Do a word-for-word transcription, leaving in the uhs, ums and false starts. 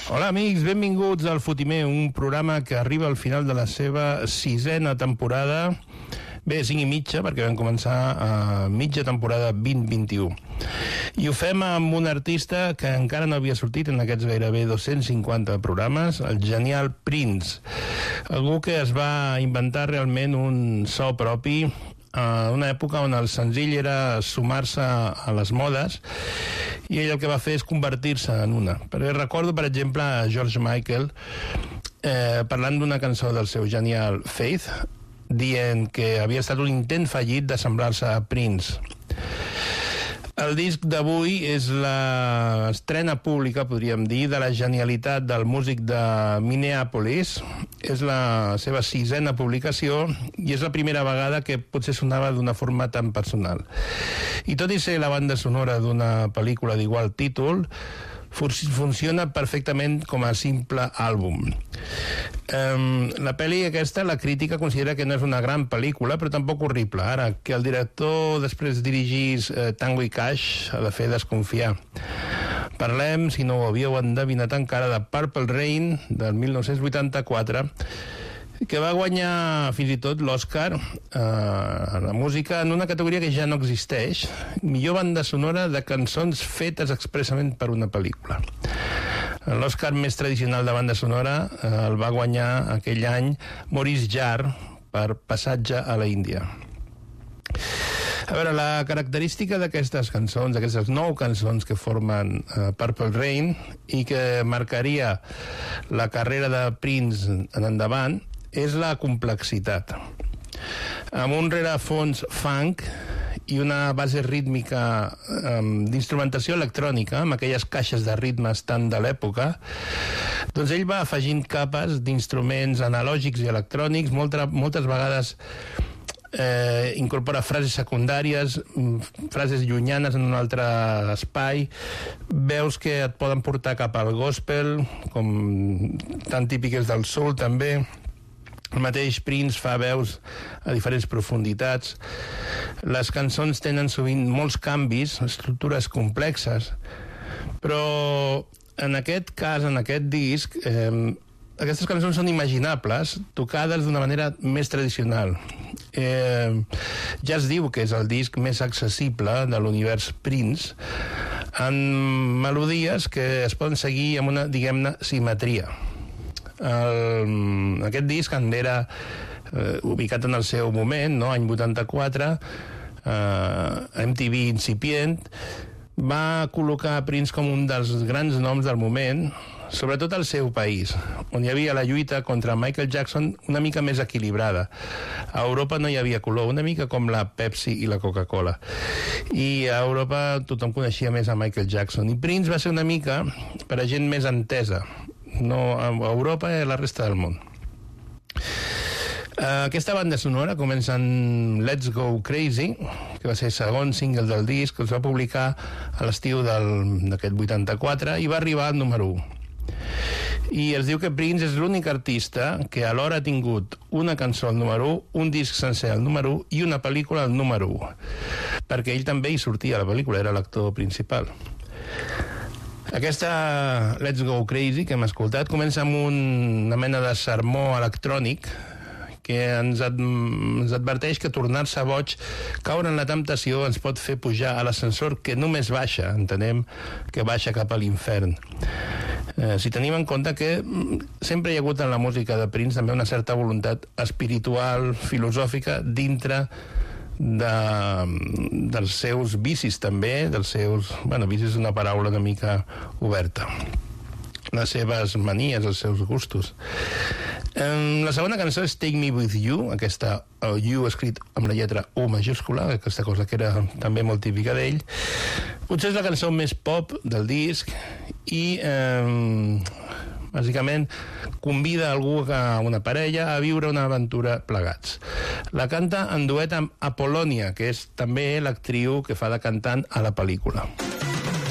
Hola amics, benvinguts al Fotimer, un programa que arriba al final de la seva sisena temporada. Bé, cinc i mitja, perquè vam començar a mitja temporada vint vint-i-u. I ho fem amb un artista que encara no havia sortit en aquests gairebé dos-cents cinquanta programes, el genial Prince. Algú que es va inventar realment un so propi a una època on el senzill era sumar-se a les modes, i ell el que va fer és convertir-se en una. Perquè recordo, per exemple, a George Michael eh, parlant d'una cançó del seu genial Faith, dient que havia estat un intent fallit d'assemblar-se a Prince. El disc d'avui és l'estrena pública, podríem dir, de la genialitat del músic de Minneapolis. És la seva sisena publicació i és la primera vegada que potser sonava d'una forma tan personal. I tot i ser la banda sonora d'una pel·lícula d'igual títol, funciona perfectament com a simple àlbum. Um, la pel·li aquesta, la crítica considera que no és una gran pel·lícula, però tampoc horrible. Ara, que el director després dirigís eh, Tango i Cash ha de fer desconfiar. Parlem, si no ho havíeu endevinat encara, de Purple Rain, del mil nou-cents vuitanta-quatre, que va guanyar fins i tot l'Oscar eh, a la música en una categoria que ja no existeix, millor banda sonora de cançons fetes expressament per una pel·lícula. L'Oscar més tradicional de banda sonora eh, el va guanyar aquell any Maurice Jarre per Passatge a la Índia. A veure, la característica d'aquestes cançons, d'aquestes nou cançons que formen uh, Purple Rain i que marcaria la carrera de Prince en endavant, és la complexitat. Amb un rerefons funk i una base rítmica um, d'instrumentació electrònica, amb aquelles caixes de ritmes tan de l'època, doncs ell va afegint capes d'instruments analògics i electrònics, molta, moltes vegades eh, incorpora frases secundàries, frases llunyanes en un altre espai, veus que et poden portar cap al gospel, com tan típiques del soul també. El mateix Prince fa veus a diferents profunditats. Les cançons tenen sovint molts canvis, estructures complexes, però en aquest cas, en aquest disc, eh, aquestes cançons són imaginables, tocades d'una manera més tradicional. Eh, ja es diu que és el disc més accessible de l'univers Prince, amb melodies que es poden seguir amb una, diguem-ne, simetria. El, aquest disc, en era eh, ubicat en el seu moment, no? Any vuitanta-quatre, eh, M T V incipient, va col·locar Prince com un dels grans noms del moment, sobretot al seu país, on hi havia la lluita contra Michael Jackson una mica més equilibrada. A Europa no hi havia color, una mica com la Pepsi i la Coca-Cola. I a Europa tothom coneixia més a Michael Jackson. I Prince va ser una mica per a gent més entesa, no a Europa i a la resta del món. Aquesta banda sonora comença amb Let's Go Crazy, que va ser el segon single del disc, que es va publicar a l'estiu d'aquest vuitanta-quatre i va arribar al número u. I es diu que Prince és l'únic artista que alhora ha tingut una cançó al número u, un disc sencer al número u i una pel·lícula al número u, perquè ell també hi sortia a la pel·lícula, era l'actor principal. Aquesta Let's Go Crazy que hem escoltat comença amb un, una mena de sermó electrònic que ens, ad, ens adverteix que tornar-se boig, caure en la temptació, ens pot fer pujar a l'ascensor que només baixa, entenem que baixa cap a l'infern. Eh, si tenim en compte que sempre hi ha hagut en la música de Prince també una certa voluntat espiritual, filosòfica, dintre de, dels seus vicis també, dels seus... Bueno, vicis és una paraula una mica oberta. Les seves manies, els seus gustos. Um, la segona cançó és Take Me With You, aquesta uh, You escrit amb la lletra U majúscula, aquesta cosa que era també molt típica d'ell. Potser és la cançó més pop del disc i um, bàsicament convida algú, a una parella, a viure una aventura plegats. La canta en duet amb Apollonia, que és també l'actriu que fa de cantant a la pel·lícula.